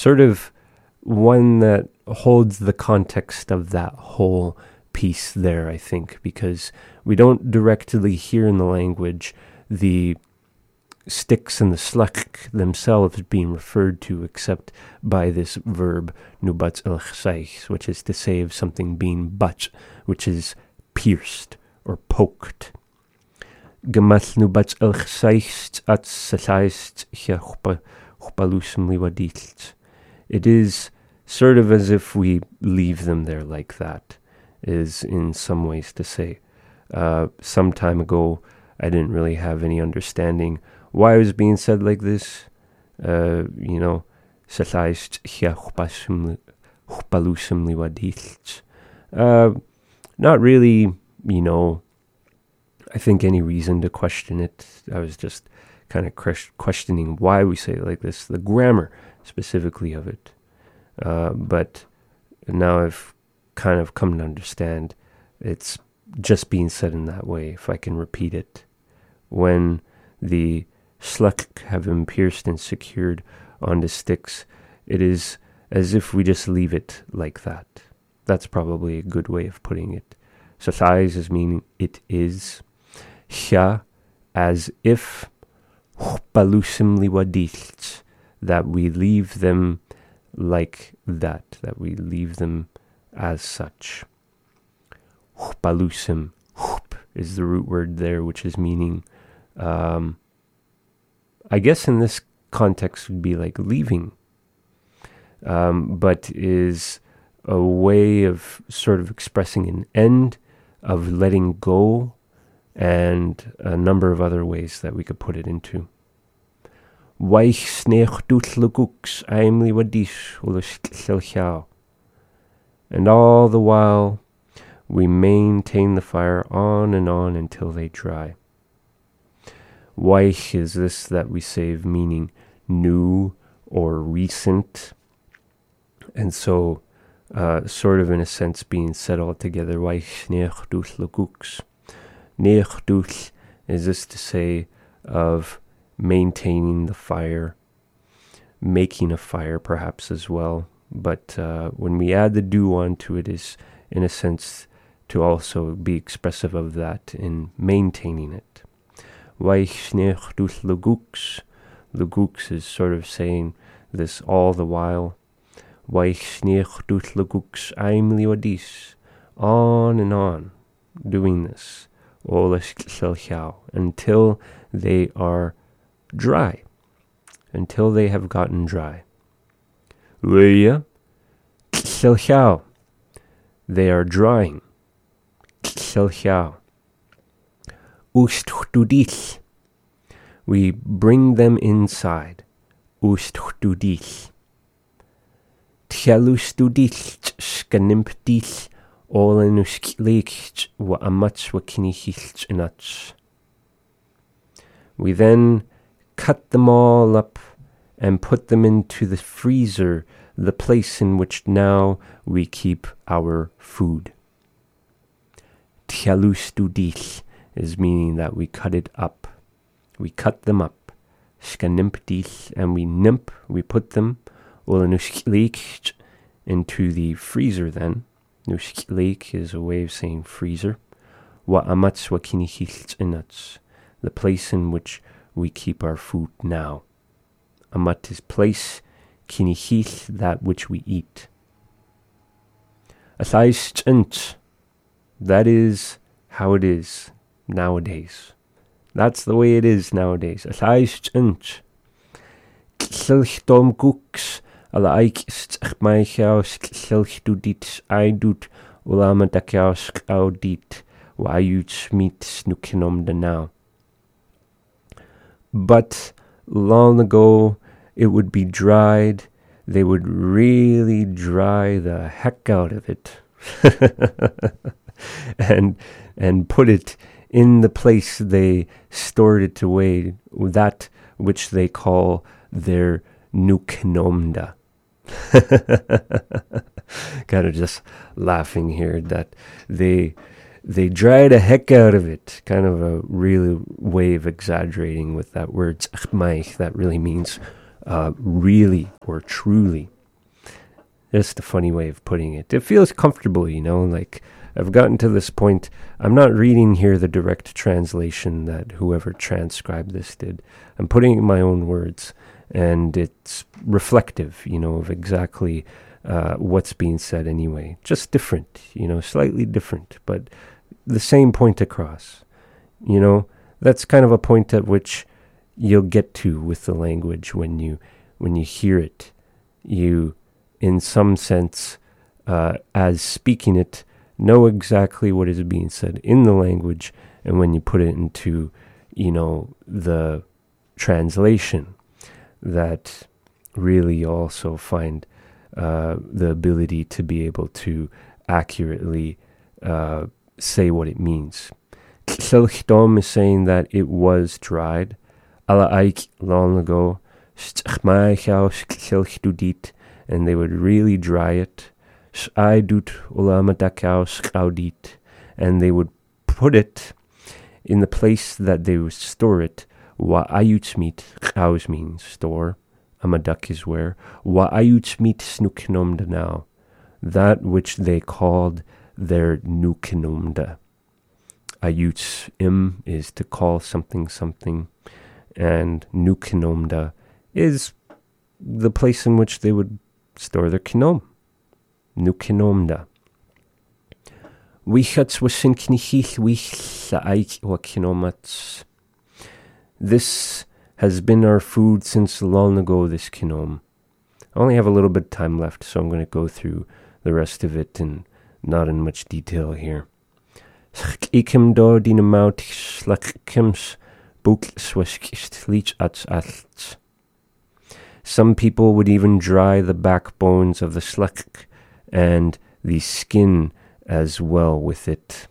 sort of one that holds the context of that whole piece there, I think, because we don't directly hear in the language the sticks and the slak themselves being referred to except by this verb nubat el chsaich, which is to say of something being bat, which is pierced or poked. Gemat nubat el chsaich at salaist chpalusum liwadilt. It is sort of as if we leave them there like that, is in some ways to say. Some time ago, I didn't really have any understanding why it was being said like this. Not really, I think any reason to question it. I was just kind of questioning why we say it like this, the grammar specifically of it. But now I've kind of come to understand it's just being said in that way, if I can repeat it. When the sluk have been pierced and secured onto sticks, it is as if we just leave it like that. That's probably a good way of putting it. So thighs is meaning it is. Hya, as if. Balusim liwadilt, that we leave them like that we leave them as such. Balusim, is the root word there, which is meaning, I guess in this context would be like leaving, but is a way of sort of expressing an end, of letting go, and a number of other ways that we could put it into. And all the while, we maintain the fire on and on until they dry. Waich is this that we say of meaning new or recent. And so, sort of in a sense being said all together, Waich neachduch lukuks. Neachduch is this to say of maintaining the fire, making a fire perhaps as well. But when we add the do onto it, is in a sense to also be expressive of that in maintaining it. Luguks is sort of saying this all the while. On and on, doing this until they are dry, until they have gotten dry. They are drying. We bring them inside. We then cut them all up and put them into the freezer, the place in which now we keep our food. Tjalustudich is meaning that we cut it up. We cut them up. Skanimpdich, and we put them into the freezer then. Nuskleik is a way of saying freezer. The place in which we keep our food now. Amat is place, kinihich, that which we eat. That is how it is nowadays. That's the way it is nowadays. But long ago, it would be dried. They would really dry the heck out of it and put it in the place they stored it away, that which they call their nuknomda. Kind of just laughing here that they dry the heck out of it. Kind of a really way of exaggerating with that word tzachmaich, that really means really or truly. Just a funny way of putting it. It feels comfortable, like I've gotten to this point. I'm not reading here the direct translation that whoever transcribed this did. I'm putting in my own words, and it's reflective, of exactly what's being said anyway. Just different, slightly different, but the same point across. That's kind of a point at which you'll get to with the language when you hear it. You, in some sense, as speaking it, know exactly what is being said in the language, and when you put it into, the translation, that really you also find the ability to be able to accurately say what it means. Ksilchdom is saying that it was dried. Ala Aik long ago, and they would really dry it. And they would put it in the place that they would store it. Wa'ayutsmit, chaus means store. Amadak is where. Wa'ayutsmit snuknomda now. That which they called their nukinomda. Ayuts im is to call something something. And nukinomda is the place in which they would store their kinom. Nukinomda. Wichats wasinknichich wich la'aik wa kinomats. This has been our food since long ago, this kinom. I only have a little bit of time left, so I'm going to go through the rest of it and not in much detail here. Ikim do dinamaut slakims buk sweskist lich ats alts. Some people would even dry the backbones of the slak and the skin as well with it.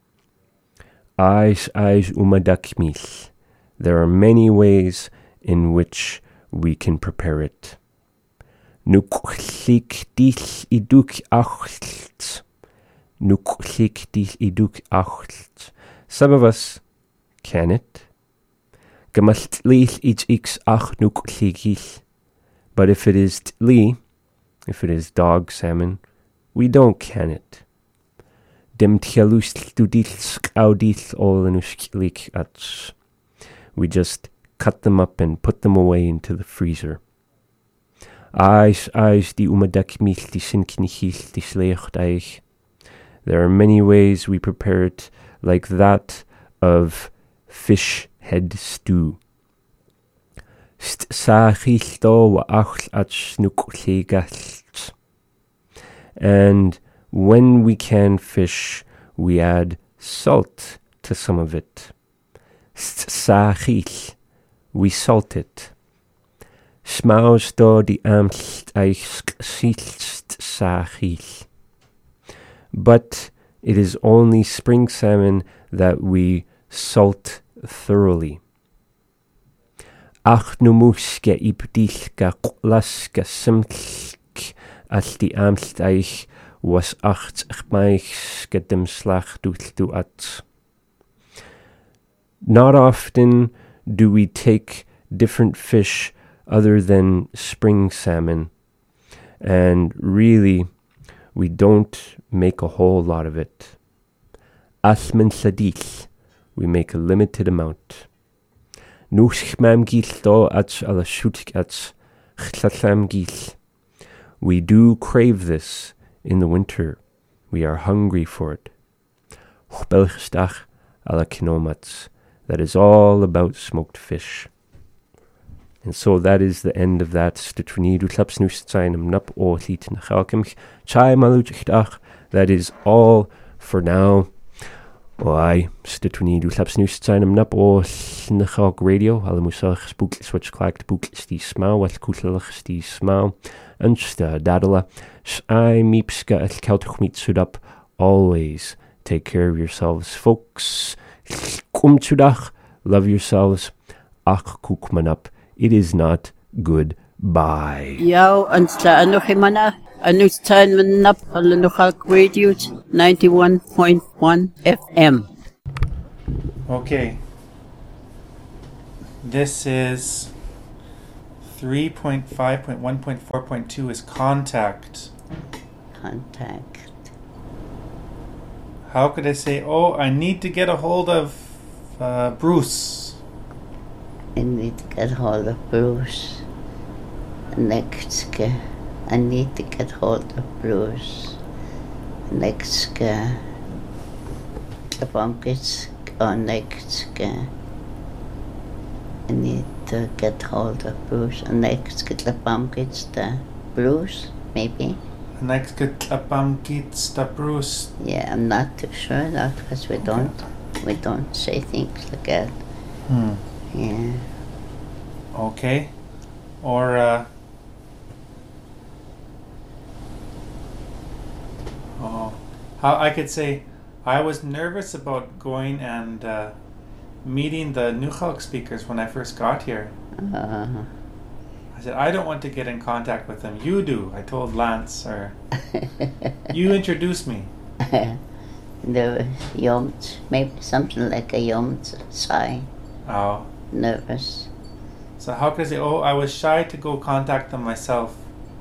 Eis umadakmil. There are many ways in which we can prepare it. Nuklik dich iduk acht. Nuklik dich iduk acht. Some of us can it. Gemastlich ich ix ach nuklikich. But if it is tli, if it is dog salmon, we don't can it. Dem tjalust dudils audith olenusklik ats. We just cut them up and put them away into the freezer. Eis die umadakmil die sinknichil die slecht eich. There are many ways we prepare it, like that of fish head stew. And when we can fish, we add salt to some of it. We salt it. But it is only spring salmon that we salt thoroughly. Ach numuske ibdilka laska simk as die amsteich was acht meichske dem slag du at. Not often do we take different fish other than spring salmon, and really we don't make a whole lot of it. Asmen sadich, we make a limited amount. We do crave this in the winter. We are hungry for it. That is all about smoked fish. And so that is the end of that. That is all for now. Oi, stitwni du slaps nu zijn nap o snachog radio. Alle musach spook switch clacked book sti smau wat kutlach sti smau. And dadala. I meepska at keltuch meet suit up. Always take care of yourselves, folks. Kum tsudach. Love yourselves. Ach kukman up. It is not good. Bye. Yo, and Anohimana. A new time up on the Nohak Radio 91.1 FM. Okay. This is 3.5.1.4.2 is contact. Contact. How could I say, oh, I need to get a hold of Bruce? I need to get hold of Bruce. Next, I need to get hold of Bruce. Next, the bunkets on next. I need to get hold of Bruce. And next, get the bunkets, the Bruce, maybe. Next, get the bunkets, the Bruce. Yeah, I'm not too sure that because we don't say things like that. Yeah. Okay. Or how I could say, I was nervous about going and meeting the Nukhalk speakers when I first got here. I said, I don't want to get in contact with them. You do. I told Lance, or you introduced me. The Yomt, maybe something like a Yomt sigh. Oh. Nervous. So how could I say, oh, I was shy to go contact them myself.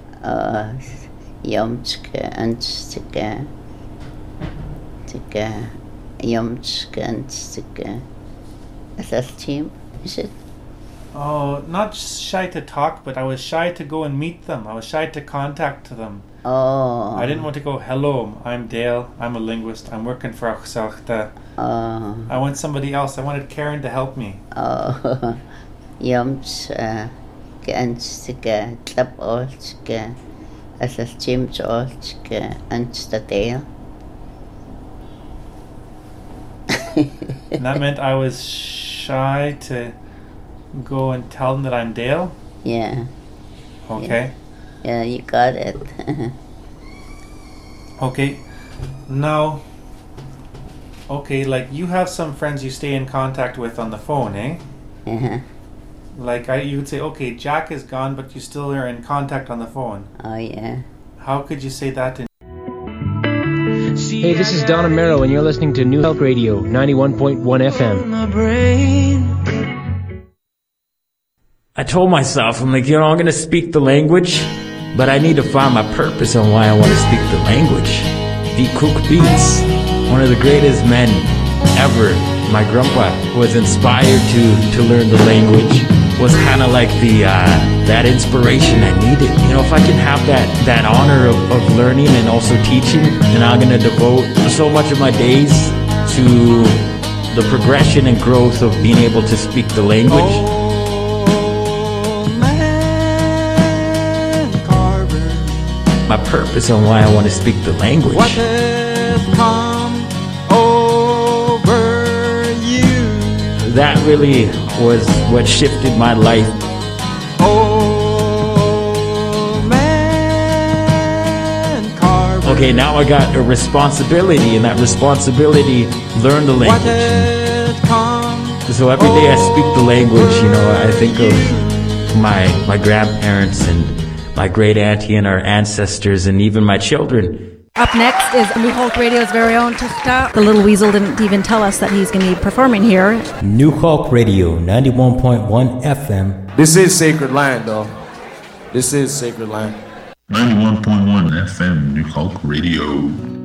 Jomtske and Stike. Jomtske and Stike. Is that team? Is it? Oh, not shy to talk, but I was shy to go and meet them. I was shy to contact them. Oh. I didn't want to go, hello, I'm Dale, I'm a linguist, I'm working for Achsachta. I want somebody else. I wanted Karen to help me. Oh. Joms, Genstike, Klapoltske, as a James Oltske, and the Dale. And that meant I was shy to go and tell them that I'm Dale? Yeah. Okay. Yeah, you got it. Okay. Now, okay, like you have some friends you stay in contact with on the phone, eh? Uh-huh. Like you would say, okay, Jack is gone, but you still are in contact on the phone. Oh, yeah. How could you say that in? Hey, this is Don Amero, and you're listening to New Help Radio, 91.1 FM. I told myself, I'm like, I'm going to speak the language, but I need to find my purpose on why I want to speak the language. V. Cook Beats, one of the greatest men ever. My grandpa was inspired to learn the language, was kind of like that inspiration I needed. If I can have that honor of learning and also teaching, then I'm going to devote so much of my days to the progression and growth of being able to speak the language. My purpose on why I want to speak the language. What has come over you? That really was what shifted my life. Oh, man, Carver. Okay, now I got a responsibility, and that responsibility, learn the What language. has come So every day I speak the language, I think of my grandparents and my great auntie and our ancestors and even my children. Up next is New Hulk Radio's very own Tuchta. The little weasel didn't even tell us that he's going to be performing here. New Hulk Radio, 91.1 FM. This is sacred land, though. This is sacred land. 91.1 FM, New Hulk Radio.